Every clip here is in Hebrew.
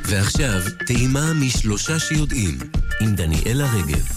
ועכשיו, טעימה משלושה שיודעים, עם דניאלה רגב.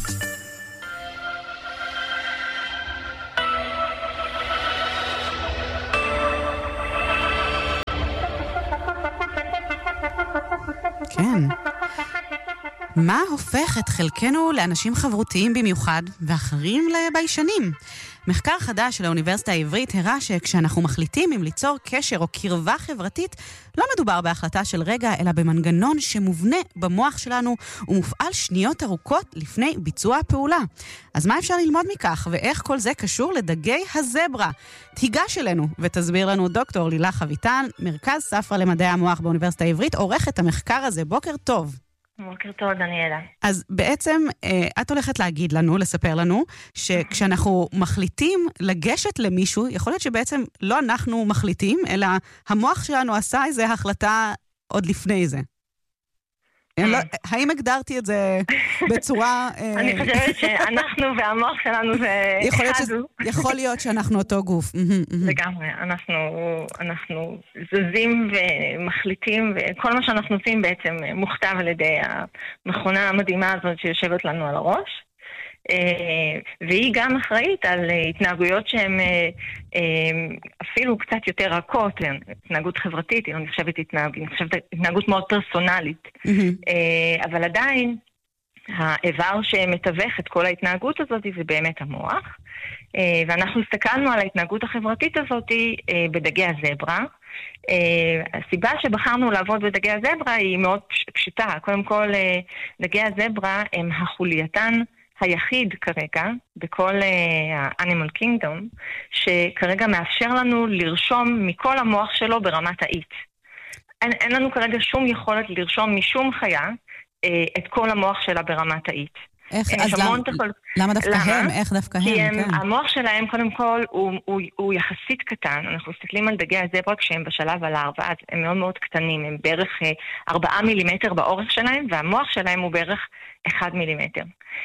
כן. מה הופך את חלקנו לאנשים חברותיים במיוחד, ואחרים לביישנים? מחקר חדש של האוניברסיטה העברית הראה שכשאנחנו מחליטים אם ליצור קשר או קרבה חברתית, לא מדובר בהחלטה של רגע, אלא במנגנון שמובנה במוח שלנו ומופעל שניות ארוכות לפני ביצוע הפעולה. אז מה אפשר ללמוד מכך, ואיך כל זה קשור לדגי הזברה? תיגש אלינו ותסביר לנו דוקטור לילך אביטן, מרכז ספרא למדעי המוח באוניברסיטה העברית, עורכת המחקר הזה. בוקר טוב. בוקר טוב, דניאלה. אז בעצם את הולכת להגיד לנו, לספר לנו, שכשאנחנו מחליטים לגשת למישהו, יכול להיות שבעצם לא אנחנו מחליטים, אלא המוח שלנו עשה איזו החלטה עוד לפני זה. האם הגדרתי את זה בצורה... אני חושבת שאנחנו והמוח שלנו זה אחד. יכול להיות שאנחנו אותו גוף. לגמרי, אנחנו זזים ומחליטים, וכל מה שאנחנו עושים בעצם מוכתב על ידי המכונה המדהימה הזאת שיושבת לנו על הראש. והיא גם אחראית על התנהגויות שהן אפילו קצת יותר רכות, התנהגות חברתית, היא לא נחשבת התנהגות מאוד פרסונלית, אבל עדיין האיבר שמתווך את כל ההתנהגות הזאת זה באמת המוח, ואנחנו הסתכלנו על ההתנהגות החברתית הזאת בדגי הזברה. הסיבה שבחרנו לעבוד בדגי הזברה היא מאוד פשוטה. קודם כל, דגי הזברה הם החולייתן היחיד כרגע, בכל ה-Animal Kingdom, שכרגע מאפשר לנו לרשום מכל המוח שלו ברמת האית. אין לנו כרגע שום יכולת לרשום משום חיה את כל המוח שלה ברמת האית. למה דווקא הם? איך דווקא הם? כי המוח שלהם, קודם כל, הוא יחסית קטן. אנחנו מסתכלים על דגי הזברה כשהם בשלב הלארבה, אז הם מאוד מאוד קטנים, הם בערך 4 מילימטר באורך שלהם, והמוח שלהם הוא בערך 1 מילימטר.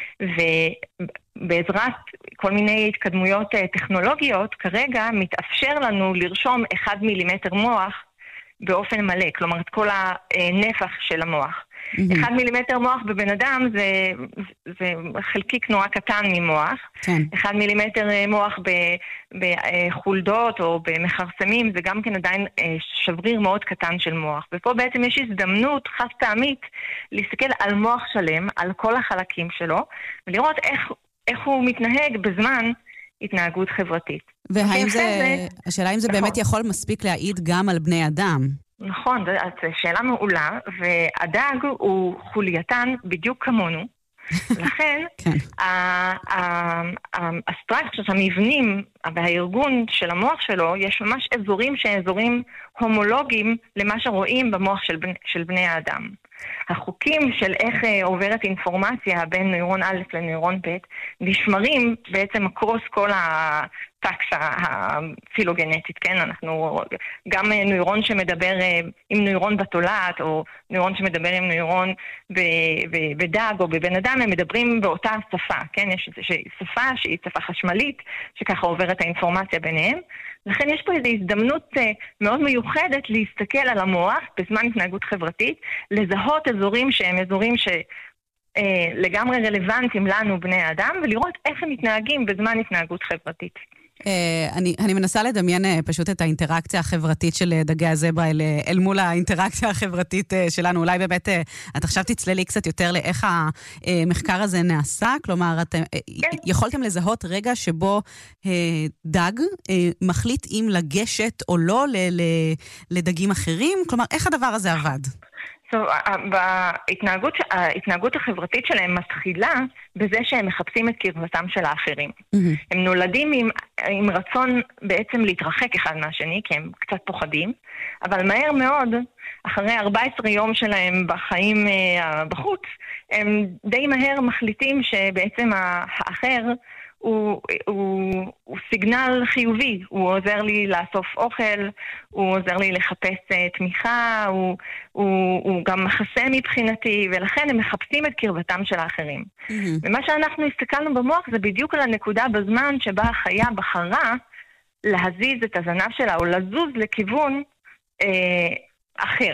ובעזרת כל מיני התקדמויות טכנולוגיות, כרגע מתאפשר לנו לרשום 1 מילימטר מוח באופן מלא, כלומר את כל הנפח של המוח. 1 מילימטר מוח בבן אדם זה חלקיק נורא קטן ממוח. 1 מילימטר מוח בחולדות או במחרסמים זה גם כן עדיין שבריר מאוד קטן של מוח. ופה בעצם יש הזדמנות חד פעמית להסתכל על מוח שלם, על כל החלקים שלו, ולראות איך הוא מתנהג בזמן התנהגות חברתית. השאלה אם זה באמת יכול מספיק להעיד גם על בני אדם. נכון, זו שאלה מעולה, והדג הוא חולייתן בדיוק כמונו, לכן הסטרקציות, המבנים והארגון של המוח שלו, יש ממש אזורים אזורים הומולוגיים למה שרואים במוח של בני האדם. החוקים של איך עוברת אינפורמציה בין נוירון א' לנוירון ב' נשמרים בעצם אקרוס כל הטקסה הפילוגנטית, כן? אנחנו גם נוירון שמדבר עם נוירון בתולעת, או נוירון שמדבר עם נוירון בדג או בבן אדם, הם מדברים באותה שפה, כן? יש שפה שהיא שפה חשמלית, שככה עוברת האינפורמציה ביניהם. לכן יש פה איזו הזדמנות מאוד מיוחדת להסתכל על המוח בזמן התנהגות חברתית, לזהות אזורים שהם אזורים שלגמרי רלוונטיים לנו בני האדם, ולראות איך הם מתנהגים בזמן התנהגות חברתית. אני מנסה לדמיין פשוט את האינטראקציה החברתית של דגי הזברה אל מול האינטראקציה החברתית שלנו. אולי באמת את עכשיו תצללי קצת יותר לאיך המחקר הזה נעשה, כלומר יכולתם לזהות רגע שבו דג מחליט אם לגשת או לא לדגים אחרים, כלומר איך הדבר הזה עבד? ההתנהגות החברתית שלהם מתחילה בזה שהם מחפשים את קרבתם של האחרים. הם נולדים עם רצון בעצם להתרחק אחד מהשני, כי הם קצת פוחדים, אבל מהר מאוד, אחרי 14 יום שלהם בחיים בחוץ, הם די מהר מחליטים שבעצם האחר הוא סיגנל חיובי, הוא עוזר לי לאסוף אוכל, הוא עוזר לי לחפש תמיכה, הוא גם מחסה מבחינתי, ולכן הם מחפשים את קרבתם של האחרים. ומה שאנחנו הסתכלנו במוח זה בדיוק על הנקודה בזמן שבה החיה בחרה להזיז את הזנב שלה, או לזוז לכיוון אחר.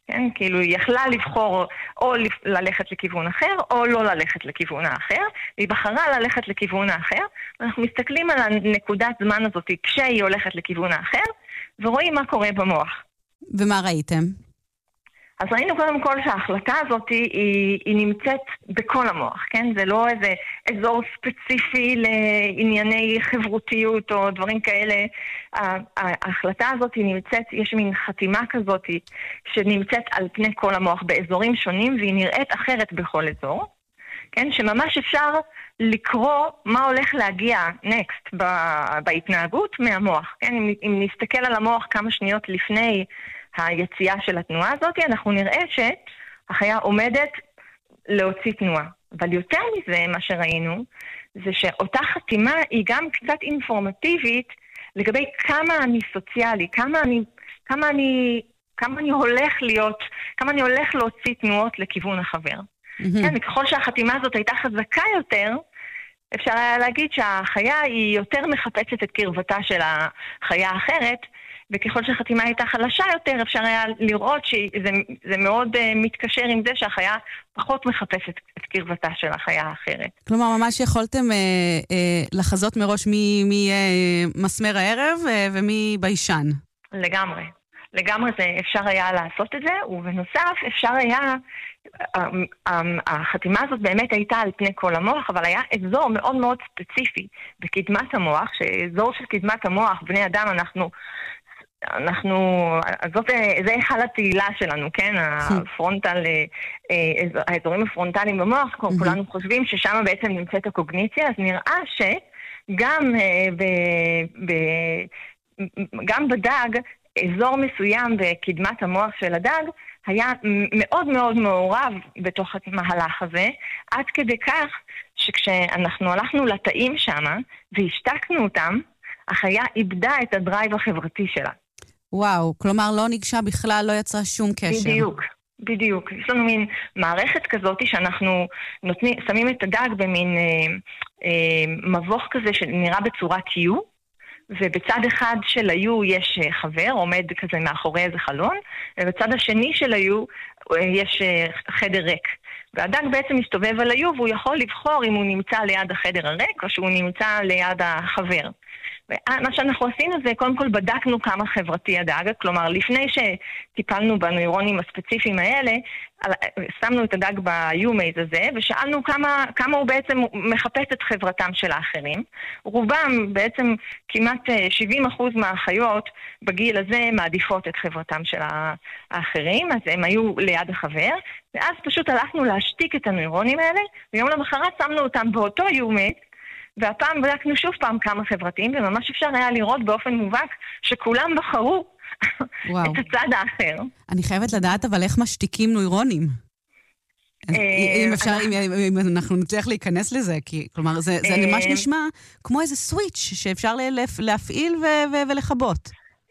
כן? כאילו היא יכלה לבחור או ללכת לכיוון אחר, או לא ללכת לכיוון האחר, והיא בחרה ללכת לכיוון האחר, ואנחנו מסתכלים על הנקודת זמן הזאת כשהיא הולכת לכיוון האחר, ורואים מה קורה במוח. ומה ראיתם? אז ראינו קודם כל שההחלטה הזאת היא נמצאת בכל המוח, כן? זה לא איזה אזור ספציפי לענייני חברותיות או דברים כאלה. ההחלטה הזאת היא נמצאת, יש מין חתימה כזאת שנמצאת על פני כל המוח באזורים שונים, והיא נראית אחרת בכל אזור, כן? שממש אפשר לקרוא מה הולך להגיע next בהתנהגות מהמוח, כן? אם נסתכל על המוח כמה שניות לפני היציאה של התנועה הזאת, אנחנו נראה שהחיה עומדת להוציא תנועה. אבל יותר מזה, מה שראינו, זה שאותה חתימה היא גם קצת אינפורמטיבית לגבי כמה אני סוציאלי, כמה אני הולך להוציא תנועות לכיוון החבר. כן, וככל שהחתימה הזאת הייתה חזקה יותר, אפשר היה להגיד שהחיה היא יותר מחפשת את קרבתה של החיה האחרת, וככל שהחתימה הייתה חלשה יותר, אפשר היה לראות שזה מאוד מתקשר עם זה שהחיה פחות מחפשת את קרבתה של החיה האחרת. כלומר, ממש יכולתם לחזות מראש מי מסמר הערב ומי בישן. לגמרי. לגמרי אפשר היה לעשות את זה, ובנוסף אפשר היה, החתימה הזאת באמת הייתה על פני כל המוח, אבל היה אזור מאוד מאוד ספציפי בקדמת המוח, שאזור של קדמת המוח, בני אדם, זה אחד התהילה שלנו, כן? האזורים הפרונטליים במוח, כולנו חושבים ששם בעצם נמצאת הקוגניציה, אז נראה שגם גם בדג, אזור מסוים בקדמת המוח של הדג, היה מאוד מאוד מעורב בתוך המהלך הזה, עד כדי כך שכשאנחנו הלכנו לתאים שם והשתקנו אותם, החיה איבדה את הדרייב החברתי שלה. וואו, כלומר לא ניגשה בכלל, לא יצרה שום קשר. בדיוק. יש לנו מין מערכת כזאת שאנחנו שמים את הדג במין מבוך כזה שנראה בצורת U, ובצד אחד של ה-U יש חבר, עומד כזה מאחורי איזה חלון, ובצד השני של ה-U יש חדר ריק. והדג בעצם מסתובב על ה-U, והוא יכול לבחור אם הוא נמצא ליד החדר הריק, או שהוא נמצא ליד החבר. מה שאנחנו עשינו זה, קודם כל בדקנו כמה חברתי הדג, כלומר, לפני שטיפלנו בנוירונים הספציפיים האלה, שמנו את הדג ב-U-Maze הזה, ושאלנו כמה הוא בעצם מחפש את חברתם של האחרים. רובם, בעצם כמעט 70% מהחיות בגיל הזה מעדיפות את חברתם של האחרים, אז הם היו ליד החבר, ואז פשוט הלכנו להשתיק את הנוירונים האלה, ויום למחרת שמנו אותם באותו U-Maze, והפעם בדקנו שוב פעם כמה חברתיים, וממש אפשר היה לראות באופן מובהק שכולם בחרו את הצד האחר. אני חייבת לדעת אבל איך משתיקים נוירונים. אם אנחנו נצליח להיכנס לזה, כי כלומר זה ממש נשמע כמו איזה סוויץ' שאפשר להפעיל ולכבות.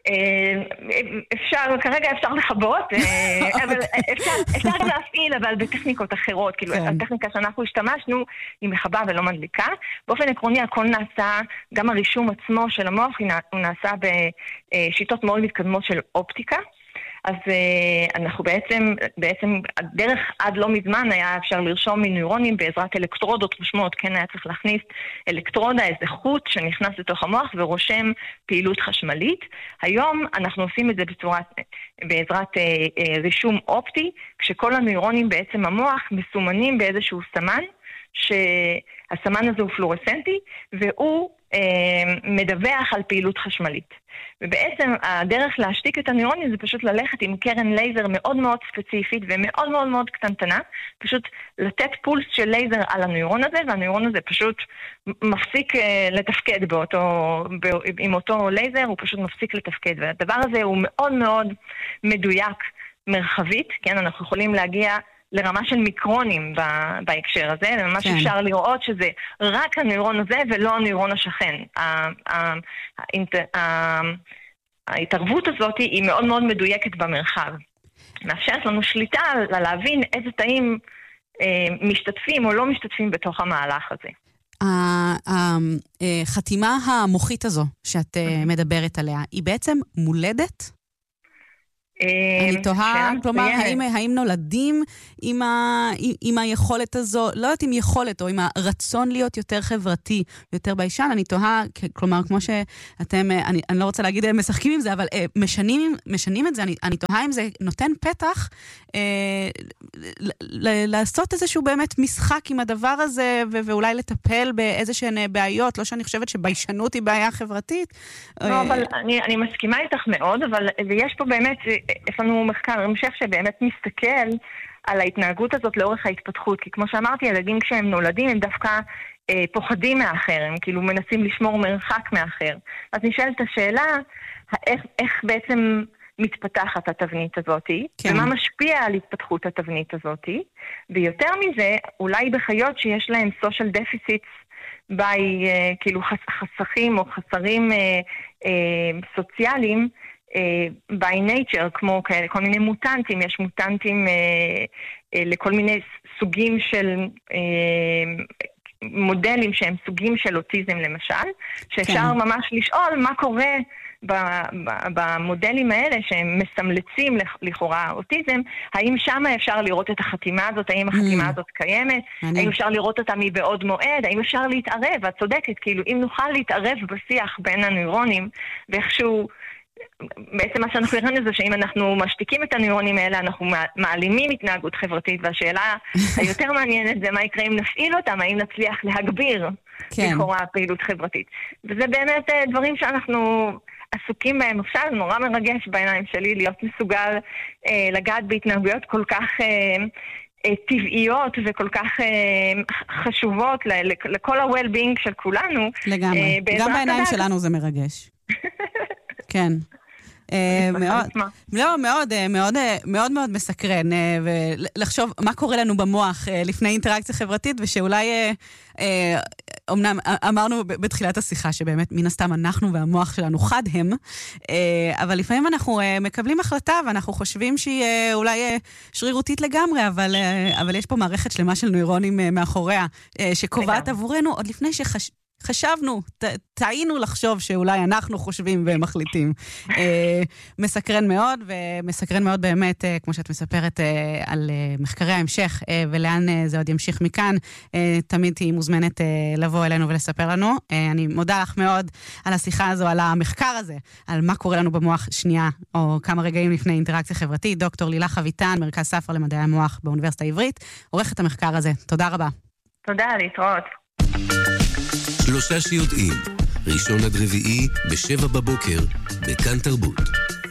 כרגע אפשר לכבות, אבל אפשר גם להפעיל, אבל בטכניקות אחרות, כאילו הטכניקה שאנחנו השתמשנו היא מחבה ולא מדליקה. באופן עקרוני הכל נעשה, גם הרישום עצמו של המוח הוא נעשה בשיטות מאוד מתקדמות של אופטיקה, אז אנחנו בעצם הדרך עד לא מזמן היה אפשר לרשום מנוירונים בעזרת אלקטרודות רושמות, כן היה צריך להכניס אלקטרודה, איזה חוט שנכנס לתוך המוח ורושם פעילות חשמלית. היום אנחנו עושים את זה בעזרת רישום אופטי, כשכל הנוירונים בעצם המוח מסומנים באיזשהו סמן, שהסמן הזה הוא פלורסנטי, והוא מדווח על פעילות חשמלית. ובעצם הדרך להשתיק את הנוירונים זה פשוט ללכת עם קרן לייזר מאוד מאוד ספציפית ומאוד מאוד מאוד קטנטנה, פשוט לתת פולס של לייזר על הנוירון הזה, והנוירון הזה פשוט מפסיק לתפקד עם אותו לייזר, הוא פשוט מפסיק לתפקד, והדבר הזה הוא מאוד מאוד מדויק מרחבית, כן, אנחנו יכולים להגיע לרמה של מיקרונים בהקשר הזה, וממש אפשר לראות שזה רק הנוירון הזה ולא הנוירון השכן. ההתערבות הזאת היא מאוד מאוד מדויקת במרחב. מאפשרת לנו שליטה להבין איזה תאים משתתפים או לא משתתפים בתוך המהלך הזה. החתימה המוחית הזו שאת מדברת עליה, היא בעצם מולדת? אני תוהה, כלומר, האם נולדים עם היכולת הזו, לא יודעת אם יכולת, או עם הרצון להיות יותר חברתי, יותר ביישן, אני תוהה, כלומר, כמו שאתם, אני לא רוצה להגיד משחקים עם זה, אבל משנים את זה, אני תוהה אם זה נותן פתח לעשות איזשהו באמת משחק עם הדבר הזה, ואולי לטפל באיזשהן בעיות, לא שאני חושבת שביישנות היא בעיה חברתית. לא, אבל אני מסכימה איתך מאוד, אבל יש פה באמת, יש לנו מחקר, אני חושב שבאמת מסתכל על ההתנהגות הזאת לאורך ההתפתחות, כי כמו שאמרתי, ילדים כשהם נולדים הם דווקא פוחדים מאחר, הם כאילו מנסים לשמור מרחק מאחר. אז נשאלת השאלה, איך בעצם מתפתחת התבנית הזאת, כן. ומה משפיע על התפתחות התבנית הזאת, ויותר מזה, אולי בחיות שיש להן social deficits, כאילו חסכים או חסרים סוציאליים, by nature, כמו כל מיני מוטנטים, יש מוטנטים לכל מיני סוגים של מודלים שהם סוגים של אוטיזם למשל, שאפשר ממש לשאול מה קורה במודלים האלה שהם מסמלצים לכאורה אוטיזם, האם שם אפשר לראות את החתימה הזאת, האם החתימה הזאת קיימת, האם אפשר לראות אותה מבעוד מועד, האם אפשר להתערב, את צודקת, כאילו אם נוכל להתערב בשיח בין הנוירונים, ואיכשהו בעצם מה שאנחנו ראינו זה שאם אנחנו משתיקים את הנוירונים האלה, אנחנו מעלימים התנהגות חברתית, והשאלה היותר מעניינת זה מה יקרה אם נפעיל אותם, האם נצליח להגביר לכאורה פעילות חברתית. וזה באמת דברים שאנחנו עסוקים בהם עכשיו, נורא מרגש בעיניים שלי להיות מסוגל לגעת בהתנהגויות כל כך טבעיות וכל כך חשובות לכל ה-well-being של כולנו. לגמרי, גם בעיניים שלנו זה מרגש. כן. מאוד מסקרן, ולחשוב מה קורה לנו במוח לפני אינטראקציה חברתית, ושאולי, אמנם אמרנו בתחילת השיחה שבאמת מן הסתם אנחנו והמוח שלנו חד הם, אבל לפעמים אנחנו מקבלים החלטה ואנחנו חושבים שהיא אולי שרירותית לגמרי, אבל יש פה מערכת שלמה של נוירונים מאחוריה, שקובעת עבורנו עוד לפני חשבנו, טעינו לחשוב שאולי אנחנו חושבים ומחליטים. מסקרן מאוד, ומסקרן מאוד באמת, כמו שאת מספרת, על מחקרי ההמשך, ולאן זה עוד ימשיך מכאן. תמיד תהי מוזמנת לבוא אלינו ולספר לנו. אני מודה לך מאוד על השיחה הזו, על המחקר הזה, על מה קורה לנו במוח שנייה, או כמה רגעים לפני אינטראקציה חברתית. דוקטור לילך אביטן, מרכז ספר למדעי המוח באוניברסיטה העברית, עורכת המחקר הזה. תודה רבה. תודה, להתראות. שלושה שיודעים, ראשון עד רביעי ב7 בבוקר, בכאן תרבות.